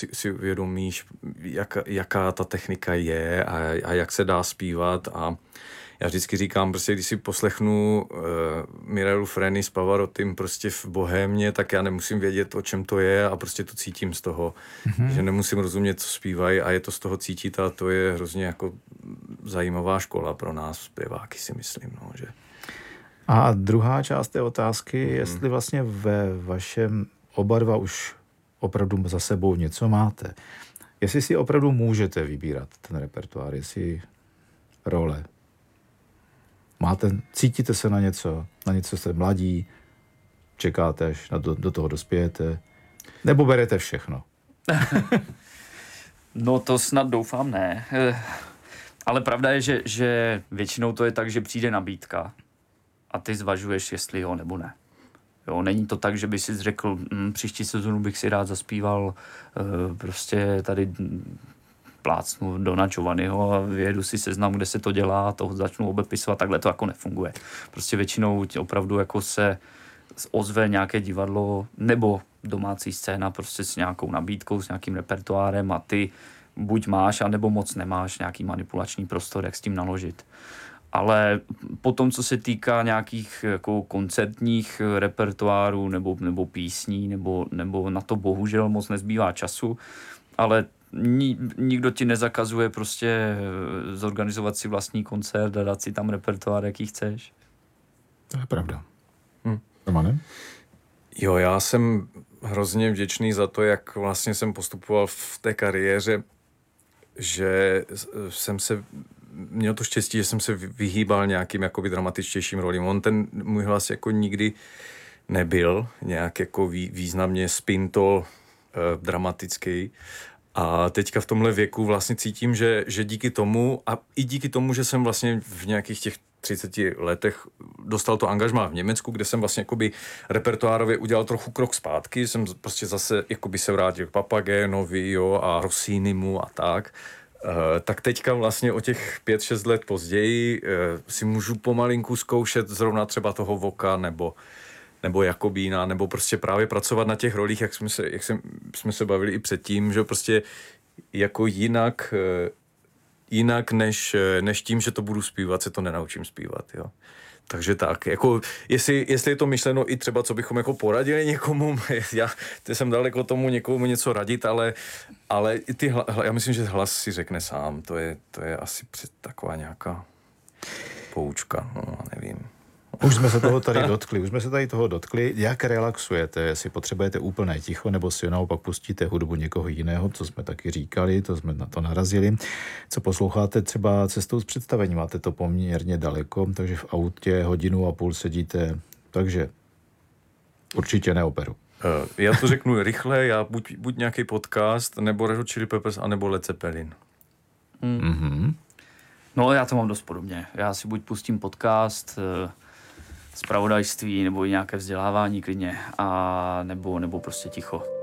si uvědomíš, jaká ta technika je a jak se dá zpívat. A já vždycky říkám, prostě když si poslechnu Mirelu Freni s Pavarottim prostě v Bohémě, tak já nemusím vědět, o čem to je a prostě to cítím z toho. Že nemusím rozumět, co zpívají a je to z toho cítit a to je hrozně jako zajímavá škola pro nás zpěváky, si myslím, no, že... A druhá část té otázky, jestli vlastně ve vašem oba dva už opravdu za sebou něco máte. Jestli si opravdu můžete vybírat ten repertoár, jestli role. Cítíte se na něco jste mladí, čekáte, až do toho dospějete, nebo berete všechno? No to snad doufám ne. Ale pravda je, že většinou to je tak, že přijde nabídka a ty zvažuješ, jestli jo nebo ne. Jo, není to tak, že by si řekl, příští sezonu bych si rád zaspíval prostě tady plácnu Dona Giovanniho a vyjedu si seznam, kde se to dělá a toho začnu obepisovat. Takhle to jako nefunguje. Prostě většinou opravdu jako se ozve nějaké divadlo nebo domácí scéna prostě s nějakou nabídkou, s nějakým repertoárem a ty buď máš, anebo moc nemáš nějaký manipulační prostor, jak s tím naložit. Ale potom, co se týká nějakých jako koncertních repertoárů nebo písní, nebo na to bohužel moc nezbývá času, ale nikdo ti nezakazuje prostě zorganizovat si vlastní koncert a dát si tam repertoár, jaký chceš. To je pravda. Romane? Jo, já jsem hrozně vděčný za to, jak vlastně jsem postupoval v té kariéře, že jsem měl to štěstí, že jsem se vyhýbal nějakým jakoby dramatičtějším rolím. On ten můj hlas jako nikdy nebyl nějak jako významně spinto dramatický. A teďka v tomhle věku vlastně cítím, že díky tomu a i díky tomu, že jsem vlastně v nějakých těch 30 letech dostal to angažmá v Německu, kde jsem vlastně jakoby repertoárově udělal trochu krok zpátky, jsem prostě zase jakoby se vrátil k Papagénovi, jo, a Rossinimu a tak. Tak teďka vlastně o těch 5-6 let později si můžu pomalinku zkoušet zrovna třeba toho Voka nebo Jakobína, nebo prostě právě pracovat na těch rolích, jak jsme se bavili i předtím, že prostě jako jinak než tím, že to budu zpívat, se to nenaučím zpívat, jo. Takže tak, jako jestli je to myšleno i třeba, co bychom jako poradili někomu, já jsem daleko tomu někomu něco radit, ale já myslím, že hlas si řekne sám, to je asi taková nějaká poučka, no, nevím. Už jsme se tady toho dotkli. Jak relaxujete? Jestli potřebujete úplné ticho, nebo si naopak pustíte hudbu někoho jiného, co jsme taky říkali, to jsme na to narazili. Co posloucháte třeba cestou z představení? Máte to poměrně daleko, takže v autě 1,5 hodiny sedíte, takže určitě ne operu. Já to řeknu rychle, já buď nějaký podcast, nebo Red Hot Chili Peppers, anebo Led Zeppelin. No, já to mám dost podobně. Já si buď pustím podcast, zpravodajství nebo i nějaké vzdělávání klidně, a nebo prostě ticho.